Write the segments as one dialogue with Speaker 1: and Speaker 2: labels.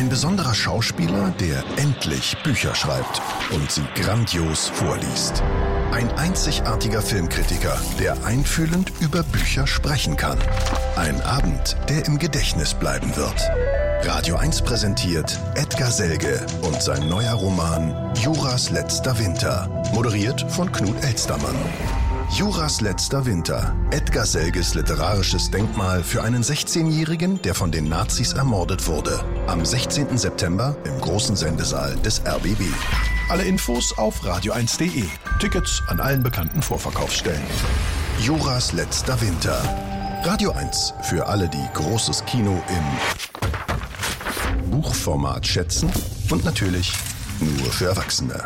Speaker 1: Ein besonderer Schauspieler, der endlich Bücher schreibt und sie grandios vorliest. Ein einzigartiger Filmkritiker, der einfühlend über Bücher sprechen kann. Ein Abend, der im Gedächtnis bleiben wird. Radio 1 präsentiert Edgar Selge und sein neuer Roman Juras letzter Winter, moderiert von Knut Elstermann. Juras letzter Winter, Edgar Selges literarisches Denkmal für einen 16-Jährigen, der von den Nazis ermordet wurde. Am 16. September im großen Sendesaal des RBB. Alle Infos auf radio1.de. Tickets an allen bekannten Vorverkaufsstellen. Juras letzter Winter. Radio 1 für alle, die großes Kino im Buchformat schätzen und natürlich nur für Erwachsene.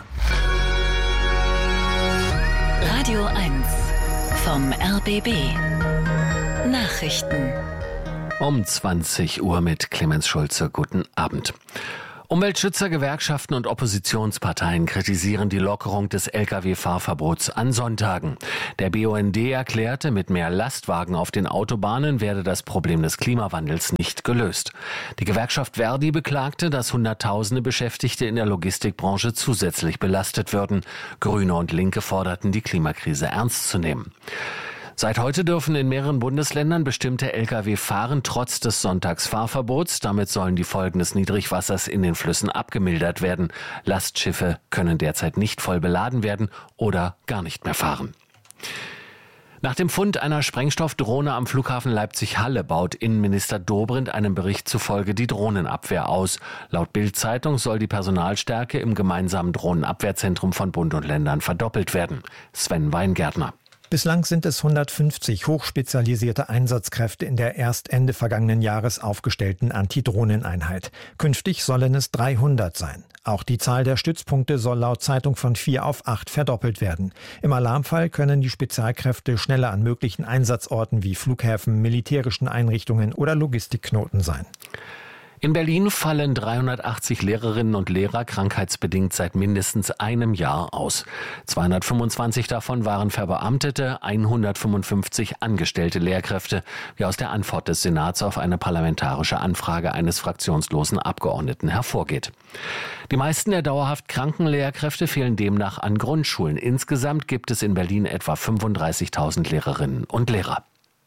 Speaker 2: Radio 1 vom RBB. Nachrichten.
Speaker 3: Um 20 Uhr mit Clemens Schulze. Guten Abend. Umweltschützer, Gewerkschaften und Oppositionsparteien kritisieren die Lockerung des Lkw-Fahrverbots an Sonntagen. Der BUND erklärte, mit mehr Lastwagen auf den Autobahnen werde das Problem des Klimawandels nicht gelöst. Die Gewerkschaft Verdi beklagte, dass Hunderttausende Beschäftigte in der Logistikbranche zusätzlich belastet würden. Grüne und Linke forderten, die Klimakrise ernst zu nehmen. Seit heute dürfen in mehreren Bundesländern bestimmte Lkw fahren, trotz des Sonntagsfahrverbots. Damit sollen die Folgen des Niedrigwassers in den Flüssen abgemildert werden. Lastschiffe können derzeit nicht voll beladen werden oder gar nicht mehr fahren. Nach dem Fund einer Sprengstoffdrohne am Flughafen Leipzig-Halle baut Innenminister Dobrindt einem Bericht zufolge die Drohnenabwehr aus. Laut Bild-Zeitung soll die Personalstärke im gemeinsamen Drohnenabwehrzentrum von Bund und Ländern verdoppelt werden. Sven Weingärtner.
Speaker 4: Bislang sind es 150 hochspezialisierte Einsatzkräfte in der erst Ende vergangenen Jahres aufgestellten Antidrohneneinheit. Künftig sollen es 300 sein. Auch die Zahl der Stützpunkte soll laut Zeitung von 4 auf 8 verdoppelt werden. Im Alarmfall können die Spezialkräfte schneller an möglichen Einsatzorten wie Flughäfen, militärischen Einrichtungen oder Logistikknoten sein.
Speaker 3: In Berlin fallen 380 Lehrerinnen und Lehrer krankheitsbedingt seit mindestens einem Jahr aus. 225 davon waren verbeamtete, 155 angestellte Lehrkräfte, wie aus der Antwort des Senats auf eine parlamentarische Anfrage eines fraktionslosen Abgeordneten hervorgeht. Die meisten der dauerhaft kranken Lehrkräfte fehlen demnach an Grundschulen. Insgesamt gibt es in Berlin etwa 35.000 Lehrerinnen und Lehrer.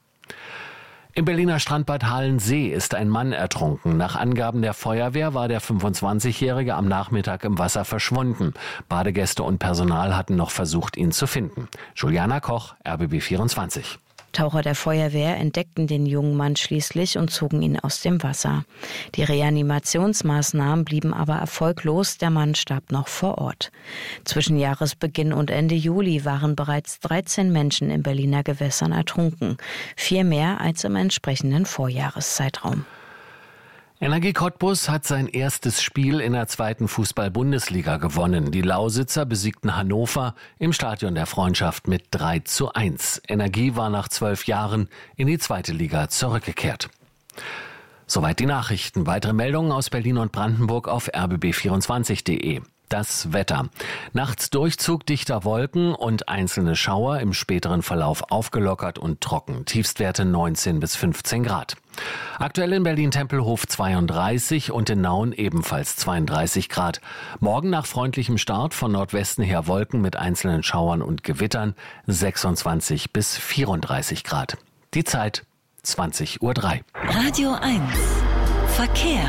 Speaker 3: Im Berliner Strandbad Halensee ist ein Mann ertrunken. Nach Angaben der Feuerwehr war der 25-Jährige am Nachmittag im Wasser verschwunden. Badegäste und Personal hatten noch versucht, ihn zu finden. Juliana Koch, RBB 24.
Speaker 5: Taucher der Feuerwehr entdeckten den jungen Mann schließlich und zogen ihn aus dem Wasser. Die Reanimationsmaßnahmen blieben aber erfolglos, der Mann starb noch vor Ort. Zwischen Jahresbeginn und Ende Juli waren bereits 13 Menschen in Berliner Gewässern ertrunken, 4 mehr als im entsprechenden Vorjahreszeitraum.
Speaker 3: Energie Cottbus hat sein erstes Spiel in der 2. Fußball-Bundesliga gewonnen. Die Lausitzer besiegten Hannover im Stadion der Freundschaft mit 3:1. Energie war nach 12 Jahren in die 2. Liga zurückgekehrt. Soweit die Nachrichten. Weitere Meldungen aus Berlin und Brandenburg auf rbb24.de. Das Wetter. Nachts Durchzug dichter Wolken und einzelne Schauer, im späteren Verlauf aufgelockert und trocken. Tiefstwerte 19 bis 15 Grad. Aktuell in Berlin-Tempelhof 32 und in Nauen ebenfalls 32 Grad. Morgen nach freundlichem Start von Nordwesten her Wolken mit einzelnen Schauern und Gewittern 26 bis 34 Grad. Die Zeit 20:03 Uhr.
Speaker 2: Radio 1 Verkehr.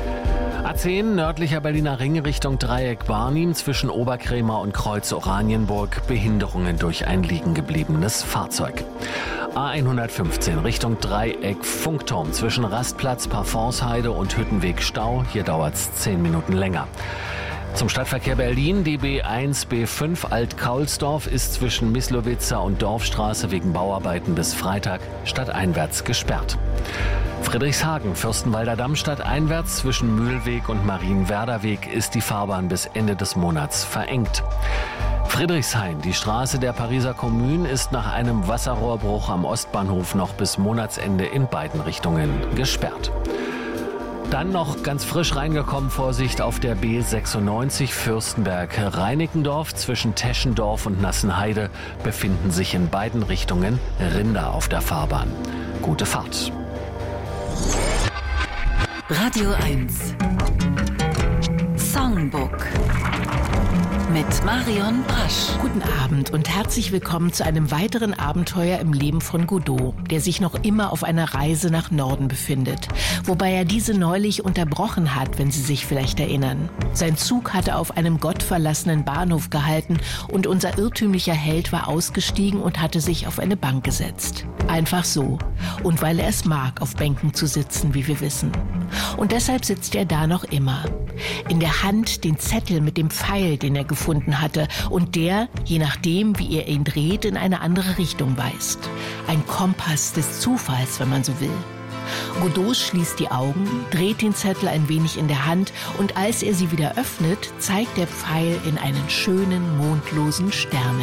Speaker 3: A10 nördlicher Berliner Ring Richtung Dreieck Barnim zwischen Oberkrämer und Kreuz Oranienburg. Behinderungen durch ein liegen gebliebenes Fahrzeug. A115 Richtung Dreieck Funkturm zwischen Rastplatz, Parfonsheide und Hüttenweg Stau. Hier dauert's 10 Minuten länger. Zum Stadtverkehr Berlin, die B1, B5 Alt-Kaulsdorf ist zwischen Mislowitzer und Dorfstraße wegen Bauarbeiten bis Freitag stadteinwärts gesperrt. Friedrichshagen, Fürstenwalder Damm stadteinwärts zwischen Mühlweg und Marienwerder Weg ist die Fahrbahn bis Ende des Monats verengt. Friedrichshain, die Straße der Pariser Kommune, ist nach einem Wasserrohrbruch am Ostbahnhof noch bis Monatsende in beiden Richtungen gesperrt. Dann noch ganz frisch reingekommen, Vorsicht auf der B96 Fürstenberg-Reinickendorf. Zwischen Teschendorf und Nassenheide befinden sich in beiden Richtungen Rinder auf der Fahrbahn. Gute Fahrt.
Speaker 2: Radio 1 Songbook mit Marion Brasch.
Speaker 6: Guten Abend und herzlich willkommen zu einem weiteren Abenteuer im Leben von Godot, der sich noch immer auf einer Reise nach Norden befindet. Wobei er diese neulich unterbrochen hat, wenn Sie sich vielleicht erinnern. Sein Zug hatte auf einem gottverlassenen Bahnhof gehalten und unser irrtümlicher Held war ausgestiegen und hatte sich auf eine Bank gesetzt. Einfach so. Und weil er es mag, auf Bänken zu sitzen, wie wir wissen. Und deshalb sitzt er da noch immer. In der Hand den Zettel mit dem Pfeil, den er gefunden hatte und der, je nachdem, wie er ihn dreht, in eine andere Richtung weist. Ein Kompass des Zufalls, wenn man so will. Godot schließt die Augen, dreht den Zettel ein wenig in der Hand und als er sie wieder öffnet, zeigt der Pfeil in einen schönen, mondlosen Sternenhimmel.